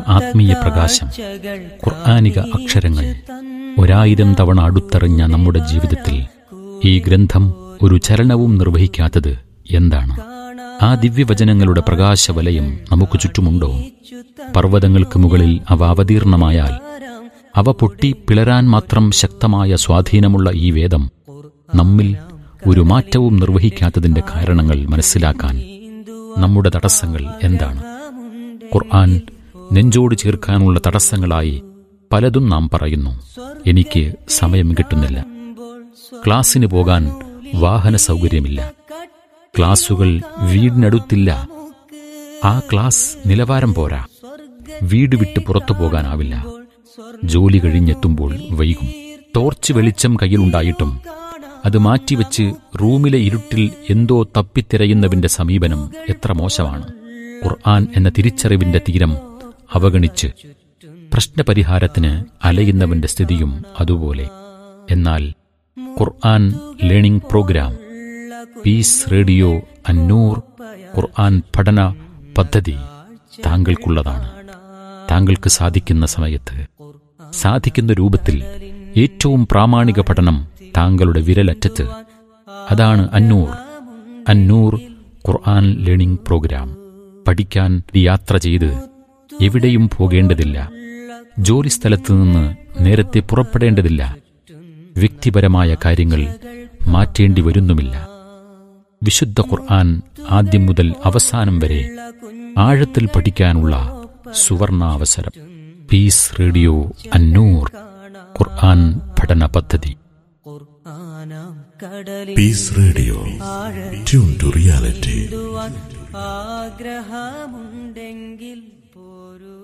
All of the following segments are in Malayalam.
ആത്മീയ പ്രകാശം, ഖുർആനിക അക്ഷരങ്ങൾ. 1000 തവണ അടുത്തെറിഞ്ഞ നമ്മുടെ ജീവിതത്തിൽ ഈ ഗ്രന്ഥം ഒരു ചലനവും നിർവഹിക്കാത്തത് എന്താണ്? ആ ദിവ്യവചനങ്ങളുടെ പ്രകാശവലയം നമുക്ക് ചുറ്റുമുണ്ടോ? പർവ്വതങ്ങൾക്ക് മുകളിൽ അവ അവതീർണമായാൽ അവ പൊട്ടി പിളരാൻ മാത്രം ശക്തമായ സ്വാധീനമുള്ള ഈ വേദം നമ്മിൽ ഒരു മാറ്റവും നിർവഹിക്കാത്തതിന്റെ കാരണങ്ങൾ മനസ്സിലാക്കാൻ നമ്മുടെ തടസ്സങ്ങൾ എന്താണ്? ഖുർആൻ നെഞ്ചോട് ചേർക്കാനുള്ള തടസ്സങ്ങളായി പലതും നാം പറയുന്നു. എനിക്ക് സമയം കിട്ടുന്നില്ല, ക്ലാസ്സിന് പോകാൻ വാഹന സൗകര്യമില്ല, ക്ലാസുകൾ വീടിനടുത്തില്ല, ആ ക്ലാസ് നിലവാരം പോരാ, വീട് വിട്ട് പുറത്തു പോകാനാവില്ല, ജോലി കഴിഞ്ഞെത്തുമ്പോൾ വൈകും, ടോർച്ച് വെളിച്ചം കയ്യിലുണ്ടായിട്ടും അത് മാറ്റിവെച്ച് റൂമിലെ ഇരുട്ടിൽ എന്തോ തപ്പിത്തിരയുന്നവന്റെ സമീപനം എത്ര മോശമാണ്. ഖുർആൻ എന്ന തിരിച്ചറിവിന്റെ തീരം അവഗണിച്ച് പ്രശ്നപരിഹാരത്തിന് അലയുന്നവന്റെ സ്ഥിതിയും അതുപോലെ. എന്നാൽ ഖുർആൻ ലേണിംഗ് പ്രോഗ്രാം, പീസ് റേഡിയോ അന്നൂർ ഖുർആൻ പഠന പദ്ധതി താങ്കൾക്കുള്ളതാണ്. താങ്കൾക്ക് സാധിക്കുന്ന സമയത്ത്, സാധിക്കുന്ന രൂപത്തിൽ ഏറ്റവും പ്രാമാണിക പഠനം താങ്കളുടെ വിരലറ്റത്ത്. അതാണ് അന്നൂർ ഖുർആൻ ലേണിംഗ് പ്രോഗ്രാം. പഠിക്കാൻ യാത്ര ചെയ്ത് എവിടെയും പോകേണ്ടതില്ല, ജോലിസ്ഥലത്ത് നിന്ന് നേരത്തെ പുറപ്പെടേണ്ടതില്ല, വ്യക്തിപരമായ കാര്യങ്ങൾ മാറ്റേണ്ടി വരുന്നുമില്ല. വിശുദ്ധ ഖുർആൻ ആദ്യം മുതൽ അവസാനം വരെ ആഴത്തിൽ പഠിക്കാനുള്ള സുവർണാവസരം. പീസ് റേഡിയോ അന്നൂർ ഖുർആൻ പഠന പദ്ധതി. Piece radio, tune to reality. ആഗ്രഹമുണ്ടെങ്കിൽ പോരൂ.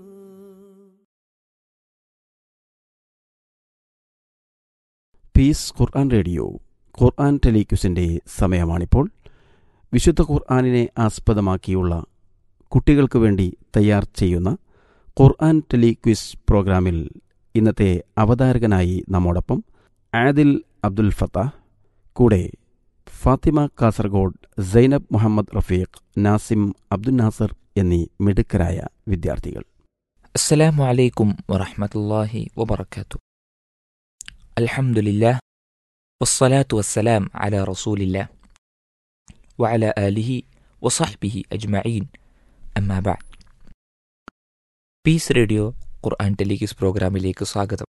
പീസ് ഖുർആൻ റേഡിയോ ഖുർആൻ ടെലിക്യൂസിൻ്റെ സമയമാണിപ്പോൾ. വിശുദ്ധ ഖുർആനിനെ ആസ്പദമാക്കിയുള്ള കുട്ടികൾക്ക് വേണ്ടി തയ്യാർ ചെയ്യുന്ന ഖുർആൻ ടെലിക്വിസ് പ്രോഗ്രാമിൽ ഇന്നത്തെ അവതാരകനായി നമ്മോടൊപ്പം ആദിൽ അബ്ദുൽ ഫത്താഹ്, കൂടെ ഫാത്തിമ കാസർഗോഡ്, സൈനബ് മുഹമ്മദ് റഫീഖ്, നാസിം അബ്ദുൽ നാസർ എന്നീ മിടുക്കരായ വിദ്യാർത്ഥികൾ. അസ്സലാമു അലൈക്കും വറഹ്മത്തുള്ളാഹി വബറകാതുഹു. അൽഹംദുലില്ലാഹ് വസ്സലാത്തു വസ്സലാം അലാ റസൂലില്ലാഹ് വഅലാ ആലിഹി വസഹ്ബിഹി അജ്മഈൻ, അമ്മാ ബഅദ്. പീസ് റേഡിയോ ഖുർആൻ ടെലിക്യൂസ് പ്രോഗ്രാമിലേക്ക് സ്വാഗതം.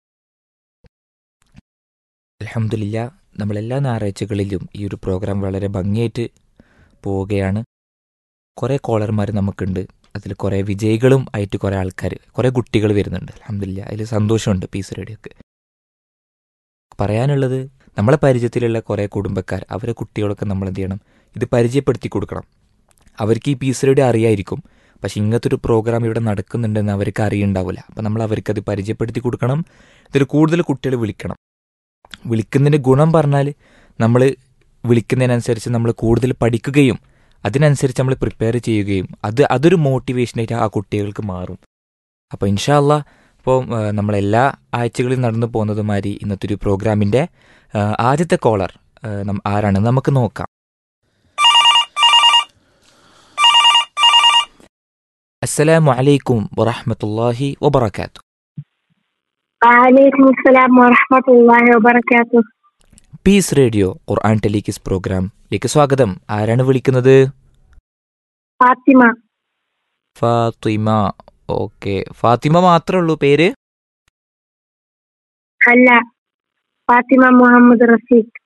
അൽഹംദുലില്ലാഹ്, നമ്മളെല്ലാ ഞായറാഴ്ചകളിലും ഈ ഒരു പ്രോഗ്രാം വളരെ ഭംഗിയായിട്ട് പോവുകയാണ്. കുറേ കോളർമാർ നമുക്കുണ്ട്, അതിൽ കുറേ വിജയികളും ആയിട്ട് കുറേ ആൾക്കാർ, കുറേ കുട്ടികൾ വരുന്നുണ്ട്. അൽഹംദുലില്ലാഹ്, അതിൽ സന്തോഷമുണ്ട്. പീസ് റേഡിയോക്ക് പറയാനുള്ളത്, നമ്മളെ പരിചയത്തിലുള്ള കുറേ കുടുംബക്കാർ, അവരെ കുട്ടികളൊക്കെ നമ്മൾ എന്ത് ചെയ്യണം, ഇത് പരിചയപ്പെടുത്തി കൊടുക്കണം. അവർക്ക് ഈ പീസ് റേഡിയോ അറിയായിരിക്കും, പക്ഷെ ഇങ്ങനത്തെ ഒരു പ്രോഗ്രാം ഇവിടെ നടക്കുന്നുണ്ടെന്ന് അവർക്ക് അറിയുണ്ടാവില്ല. അപ്പം നമ്മൾ അവർക്കത് പരിചയപ്പെടുത്തി കൊടുക്കണം. ഇതിൽ കൂടുതൽ കുട്ടികൾ വിളിക്കണം. വിളിക്കുന്നതിൻ്റെ ഗുണം പറഞ്ഞാൽ, നമ്മൾ വിളിക്കുന്നതിനനുസരിച്ച് നമ്മൾ കൂടുതൽ പഠിക്കുകയും അതിനനുസരിച്ച് നമ്മൾ പ്രിപ്പയർ ചെയ്യുകയും അതൊരു മോട്ടിവേഷനായിട്ട് ആ കുട്ടികൾക്ക് മാറും. അപ്പോൾ ഇൻഷാ അല്ലാഹ്, ഇപ്പോൾ നമ്മളെല്ലാ ആഴ്ചകളിൽ നടന്നു പോകുന്നതുമാതിരി ഇന്നത്തെ ഒരു പ്രോഗ്രാമിൻ്റെ ആദ്യത്തെ കോളർ ആരാണെന്ന് നമുക്ക് നോക്കാം. അസ്സലാമു അലൈക്കും വറഹ്മത്തുള്ളാഹി വബറകാതുഹു. വഅലൈക്കും അസ്സലാം വറഹ്മത്തുള്ളാഹി വബറകാതുഹു. പീസ് റേഡിയോ ഖുർആൻ ടെലിക്യൂസ് പ്രോഗ്രാമിലേക്ക് സ്വാഗതം. ആരാണ് വിളിക്കുന്നത്? ഫാത്തിമ. ഫാത്തിമ. ഓക്കെ, ഫാത്തിമ മാത്രമേ ഉള്ളൂ പേര്? അല്ല, ഫാത്തിമ മുഹമ്മദ് റഫീഖ്.